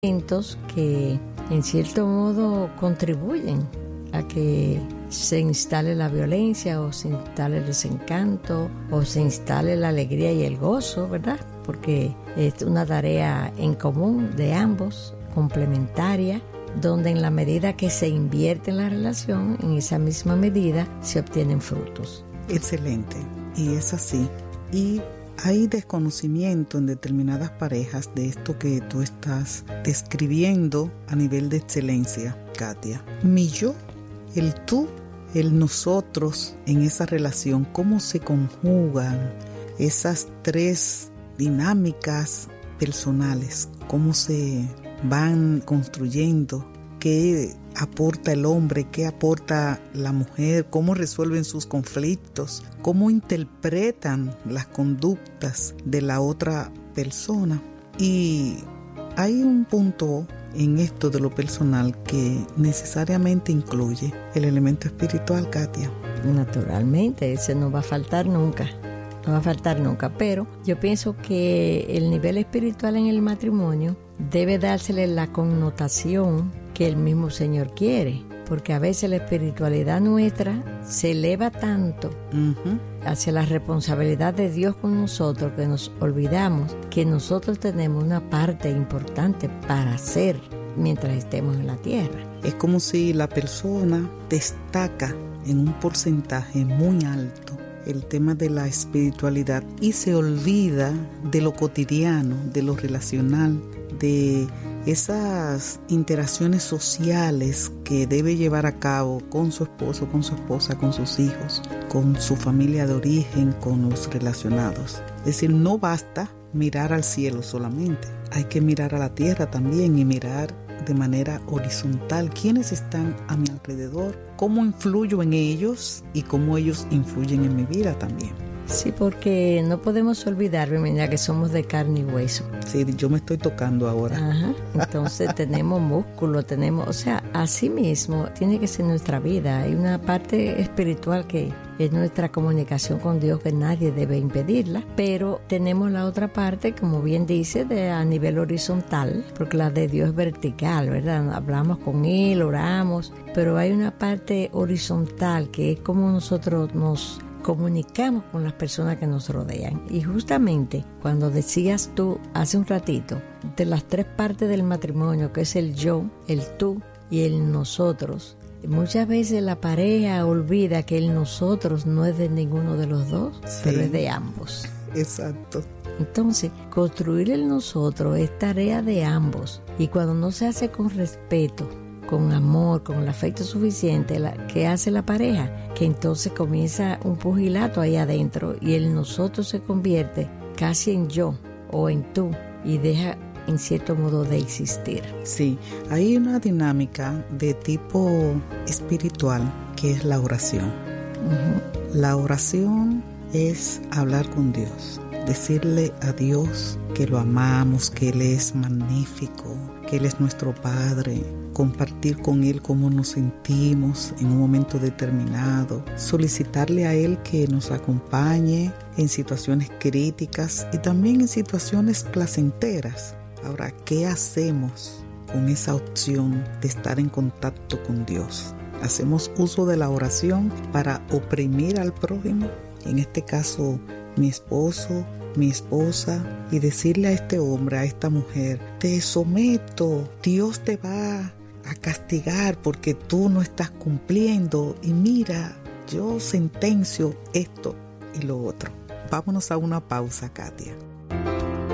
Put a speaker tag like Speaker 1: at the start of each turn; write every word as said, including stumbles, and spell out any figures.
Speaker 1: que en cierto modo contribuyen a que se instale la violencia o se instale el desencanto o se instale la alegría y el gozo, ¿verdad? Porque es una tarea en común de ambos, complementaria, donde en la medida que se invierte en la relación, en esa misma medida se obtienen frutos.
Speaker 2: Excelente, y es así. Y hay desconocimiento en determinadas parejas de esto que tú estás describiendo a nivel de excelencia, Katia. Mi yo, el tú, el nosotros en esa relación, cómo se conjugan esas tres dinámicas personales, cómo se van construyendo, qué aporta el hombre, qué aporta la mujer, cómo resuelven sus conflictos, cómo interpretan las conductas de la otra persona. Y hay un punto en esto de lo personal que necesariamente incluye el elemento espiritual, Katia.
Speaker 1: Naturalmente, ese no va a faltar nunca. No va a faltar nunca, pero yo pienso que el nivel espiritual en el matrimonio debe dársele la connotación que el mismo Señor quiere, porque a veces la espiritualidad nuestra se eleva tanto uh-huh. hacia la responsabilidad de Dios con nosotros que nos olvidamos que nosotros tenemos una parte importante para hacer mientras estemos en la tierra.
Speaker 2: Es como si la persona destaca en un porcentaje muy alto el tema de la espiritualidad y se olvida de lo cotidiano, de lo relacional, de esas interacciones sociales que debe llevar a cabo con su esposo, con su esposa, con sus hijos, con su familia de origen, con los relacionados. Es decir, no basta mirar al cielo solamente, hay que mirar a la tierra también y mirar de manera horizontal quiénes están a mi alrededor, cómo influyo en ellos y cómo ellos influyen en mi vida también.
Speaker 1: Sí, porque no podemos olvidar, ya que somos de carne y hueso.
Speaker 2: Sí, yo me estoy tocando ahora.
Speaker 1: Ajá. Entonces tenemos músculo, tenemos, o sea, así mismo tiene que ser nuestra vida. Hay una parte espiritual que es nuestra comunicación con Dios que nadie debe impedirla, pero tenemos la otra parte, como bien dice, de a nivel horizontal, porque la de Dios es vertical, ¿verdad? Hablamos con Él, oramos, pero hay una parte horizontal que es como nosotros nos comunicamos con las personas que nos rodean. Y justamente cuando decías tú hace un ratito de las tres partes del matrimonio, que es el yo, el tú y el nosotros, muchas veces la pareja olvida que el nosotros no es de ninguno de los dos, sí, pero es de ambos.
Speaker 2: Exacto.
Speaker 1: Entonces, construir el nosotros es tarea de ambos, y cuando no se hace con respeto, con amor, con el afecto suficiente, la, ¿qué hace la pareja? Que entonces comienza un pugilato ahí adentro y el nosotros se convierte casi en yo o en tú y deja en cierto modo de existir.
Speaker 2: Sí, hay una dinámica de tipo espiritual que es la oración. Uh-huh. La oración es hablar con Dios, decirle a Dios que lo amamos, que Él es magnífico, que Él es nuestro Padre, compartir con Él cómo nos sentimos en un momento determinado, solicitarle a Él que nos acompañe en situaciones críticas y también en situaciones placenteras. Ahora, ¿qué hacemos con esa opción de estar en contacto con Dios? ¿Hacemos uso de la oración para oprimir al prójimo? En este caso, mi esposo, mi esposa, y decirle a este hombre, a esta mujer, te someto, Dios te va a castigar porque tú no estás cumpliendo y mira, yo sentencio esto y lo otro. Vámonos a una pausa, Katia.